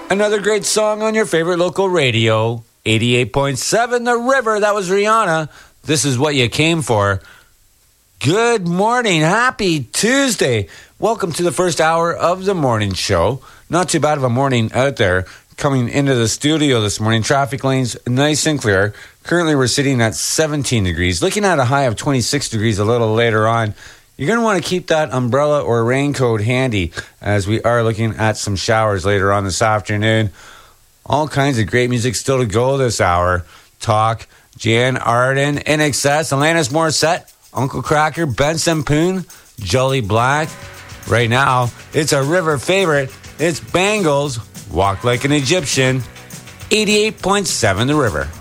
Another great song on your favorite local radio, 88.7 The River. That was Rihanna. This is what you came for. Good morning. Happy Tuesday. Welcome to the first hour of the morning show. Not too bad of a morning out there. Coming into the studio this morning, traffic lanes nice and clear. Currently, we're sitting at 17 degrees. Looking at a high of 26 degrees a little later on. You're going to want to keep that umbrella or raincoat handy as we are looking at some showers later on this afternoon. All kinds of great music still to go this hour. Talk, Jan Arden, INXS, Alanis Morissette, Uncle Cracker, Benson Poon, Jolly Black. Right now, it's a river favorite. It's Bangles, Walk Like an Egyptian, 88.7 The River.